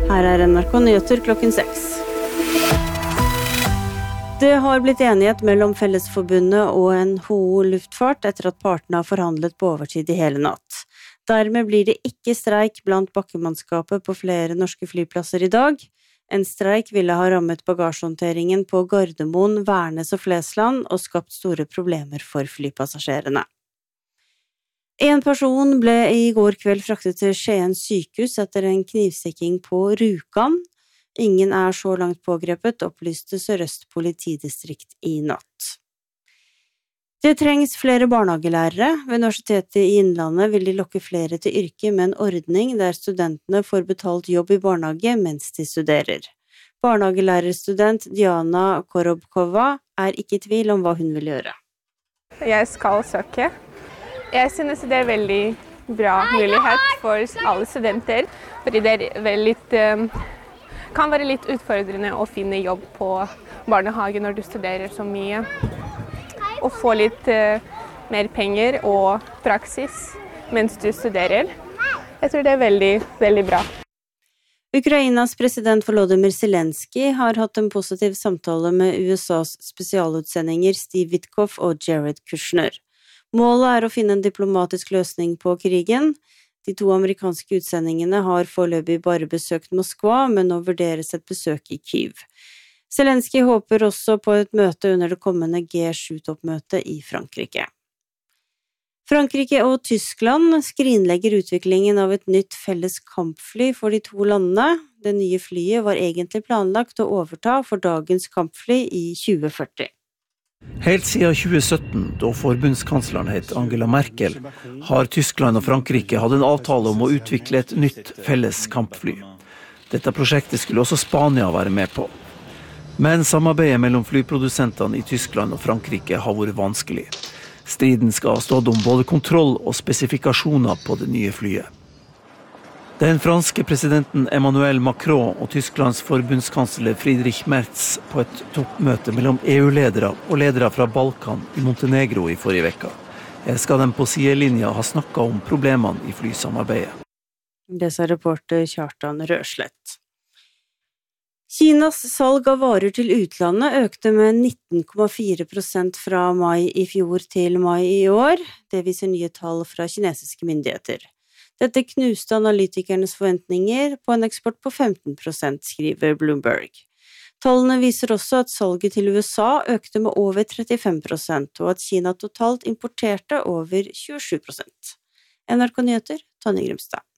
Her NRK Nyheter klokken 6. Det har blitt enighet mellom Fellesforbundet og NHO Luftfart etter at partene har forhandlet på overtid i hele natt. Dermed blir det ikke streik blant bakkemannskapet på flere norske flyplasser i dag. En streik ville ha rammet bagasjehåndteringen på Gardermoen, Værnes og Flesland og skapt store problemer for flypassasjerene. En person ble i går kveld fraktet til Skien sykehus etter en knivstikking på Rjukan. Ingen er så langt pågrepet, opplyste Sør-Øst politidistrikt i natt. Det trengs flere barnehagelærere. Ved Universitetet i Innlandet vil de lokke flere til yrket med en ordning der studentene får betalt jobb i barnehage mens de studerer. Barnehagelærerstudent Diana Korobkova er ikke i tvil om hva hun vil gjøre. Jeg skal søke. Jeg synes det er veldig bra mulighet for alle studenter, fordi det kan være litt utfordrende å finne jobb på barnehage når du studerer så mye. Og få litt mer penger og praksis mens du studerer. Jeg tror det er veldig, veldig bra. Ukrainas president Volodymyr Zelensky har hatt en positiv samtale med USAs spesialutsendinger Steve Witkoff og Jared Kushner. Målet er å finne en diplomatisk løsning på krigen. De to amerikanske utsendingene har foreløpig bare besøkt Moskva, men nå vurderes et besøk i Kyiv. Zelensky håper også på et møte under det kommende G7-toppmøtet i Frankrike. Frankrike og Tyskland skrinlegger utviklingen av et nytt felles kampfly for de to landene. Det nye flyet var egentlig planlagt å overta for dagens kampfly i 2040. Helt siden 2017, da forbundskansleren het Angela Merkel, har Tyskland og Frankrike hatt en avtale om å utvikle et nytt felles kampfly. Dette prosjektet skulle også Spania være med på. Men samarbeidet mellom flyprodusentene i Tyskland og Frankrike har vært vanskelig. Striden skal ha stått om både kontroll og spesifikasjoner på det nye flyet. Den franske presidenten Emmanuel Macron og Tysklands forbundskansler Friedrich Merz på et toppmøte mellom EU-ledere og ledere fra Balkan i Montenegro i forrige vekka. Her skal de på sidelinja ha snakket om problemene i flysamarbeidet. Det sa reporter Kjartan Røslett. Kinas salg av varer til utlandet økte med 19,4% fra mai i fjor til mai i år. Det viser nye tall fra kinesiske myndigheter. Dette knuste analytikernes forventninger på en eksport på 15%, skriver Bloomberg. Tallene viser også at salget til USA økte med over 35%, og at Kina totalt importerte over 27%. NRK Nyheter, Tonje Grimstad.